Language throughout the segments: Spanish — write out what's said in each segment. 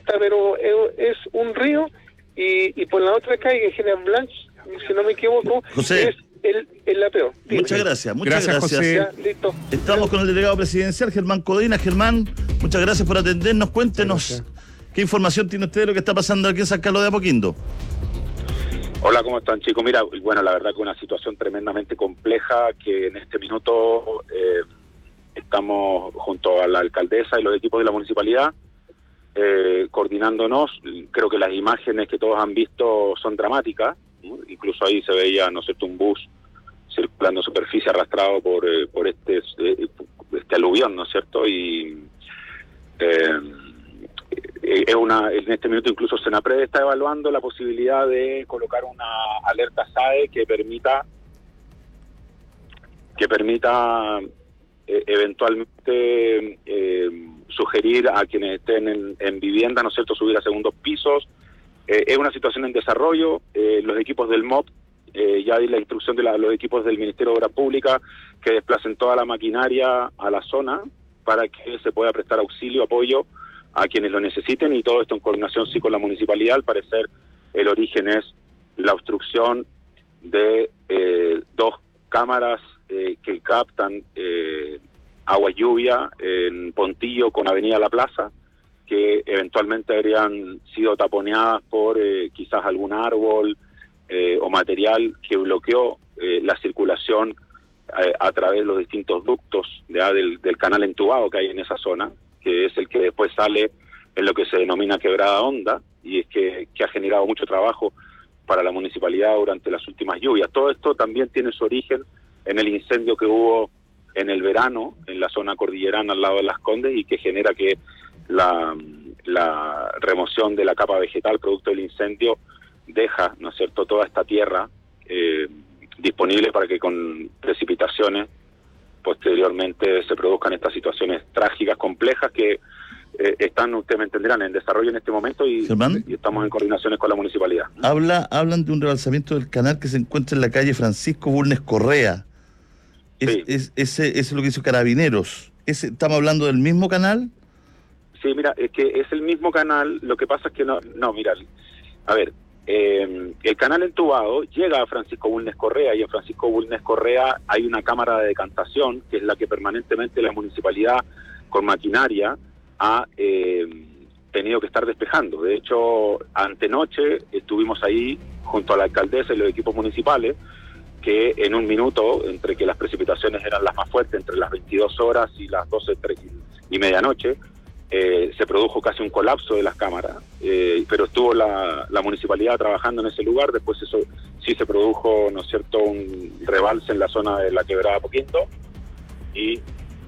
está, pero es un río, y por la otra calle, General Blanche, si no me equivoco, José, es la peor. muchas gracias. José. Ya, listo. Estamos con el delegado presidencial, Germán Codina. Germán, muchas gracias por atendernos. Cuéntenos qué información tiene usted de lo que está pasando aquí en San Carlos de Apoquindo. Hola, ¿cómo están, chicos? Mira, bueno, la verdad que una situación tremendamente compleja, que en este minuto estamos junto a la alcaldesa y los equipos de la municipalidad coordinándonos. Creo que las imágenes que todos han visto son dramáticas, ¿no? Incluso ahí se veía, ¿no es cierto?, un bus circulando en superficie arrastrado por este aluvión, ¿no es cierto? Y en este minuto incluso Senapred está evaluando la posibilidad de colocar una alerta SAE que permita eventualmente sugerir a quienes estén en vivienda, ¿no es cierto?, subir a segundos pisos. Es una situación en desarrollo. Los equipos del MOP, ya di la instrucción de los equipos del Ministerio de Obras Públicas que desplacen toda la maquinaria a la zona para que se pueda prestar auxilio, apoyo a quienes lo necesiten, y todo esto en coordinación sí con la municipalidad. Al parecer el origen es la obstrucción de dos cámaras que captan agua y lluvia en Pontillo con Avenida La Plaza, que eventualmente habrían sido taponeadas por quizás algún árbol o material que bloqueó la circulación a través de los distintos ductos del canal entubado que hay en esa zona, que es el que después sale en lo que se denomina Quebrada Honda, y es que ha generado mucho trabajo para la municipalidad durante las últimas lluvias. Todo esto también tiene su origen en el incendio que hubo en el verano en la zona cordillerana al lado de Las Condes, y que genera que la remoción de la capa vegetal producto del incendio deja, ¿no es cierto?, toda esta tierra disponible para que con precipitaciones posteriormente se produzcan estas situaciones trágicas, complejas, que están, ustedes me entenderán, en desarrollo en este momento, y estamos en coordinaciones con la municipalidad. Hablan de un rebalsamiento del canal que se encuentra en la calle Francisco Bulnes Correa. Sí. Ese es lo que hizo Carabineros. ¿Estamos hablando del mismo canal? Sí, mira, es que es el mismo canal. Lo que pasa es que no, mira, a ver, el canal entubado llega a Francisco Bulnes Correa, y en Francisco Bulnes Correa hay una cámara de decantación, que es la que permanentemente la municipalidad con maquinaria ha tenido que estar despejando. De hecho, antenoche estuvimos ahí junto a la alcaldesa y los equipos municipales, que en un minuto, entre que las precipitaciones eran las más fuertes, entre las 22 horas y las 12 y medianoche, se produjo casi un colapso de las cámaras, pero estuvo la municipalidad trabajando en ese lugar. Después eso sí se produjo, ¿no es cierto?, un rebalse en la zona de la Quebrada Apoquindo, y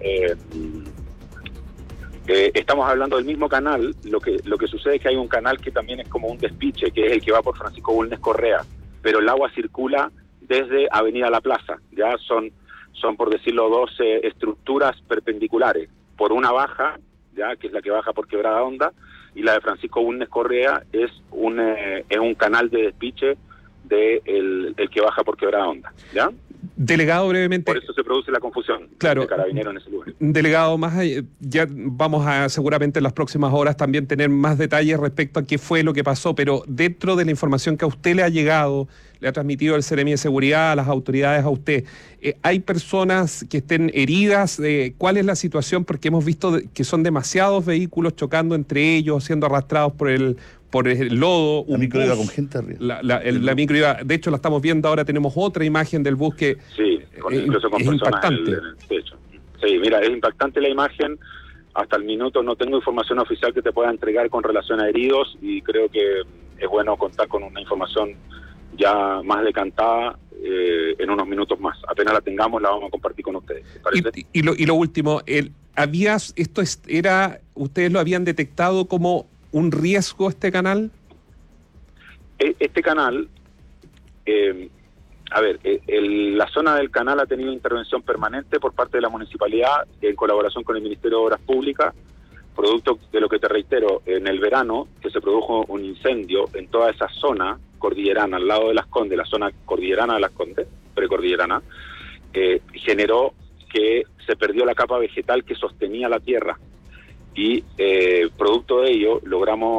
estamos hablando del mismo canal. Lo que sucede es que hay un canal que también es como un despiche, que es el que va por Francisco Bulnes Correa, pero el agua circula desde Avenida La Plaza. Ya son por decirlo, dos estructuras perpendiculares. Por una baja, ya, que es la que baja por Quebrada Honda, y la de Francisco Bulnes Correa es un canal de despiche el que baja por Quebrada Honda, ¿ya? Delegado, brevemente. Por eso se produce la confusión. Claro. De Carabineros en ese lugar. Delegado, más allá, ya vamos a seguramente en las próximas horas también tener más detalles respecto a qué fue lo que pasó, pero dentro de la información que a usted le ha llegado, le ha transmitido el Seremi de Seguridad a las autoridades, a usted, ¿hay personas que estén heridas? ¿Cuál es la situación? Porque hemos visto que son demasiados vehículos chocando entre ellos, siendo arrastrados por el lodo. La micro iba con gente arriba. La micro iba, de hecho la estamos viendo ahora, tenemos otra imagen del bus que incluso con es impactante. En el techo. Sí, mira, es impactante la imagen. Hasta el minuto no tengo información oficial que te pueda entregar con relación a heridos, y creo que es bueno contar con una información ya más decantada en unos minutos más. Apenas la tengamos, la vamos a compartir con ustedes. Y lo último, ¿ustedes lo habían detectado como un riesgo este canal? Este canal, la zona del canal ha tenido intervención permanente por parte de la municipalidad en colaboración con el Ministerio de Obras Públicas, producto de lo que te reitero, en el verano, que se produjo un incendio en toda esa zona cordillerana, al lado de Las Condes, la zona cordillerana de Las Condes, precordillerana, generó que se perdió la capa vegetal que sostenía la tierra, y producto de ello logramos